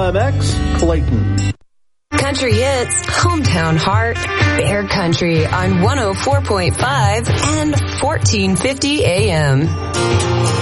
WMX Clayton. Country Hits, Hometown Heart, Bear Country on 104.5 and 1450 AM.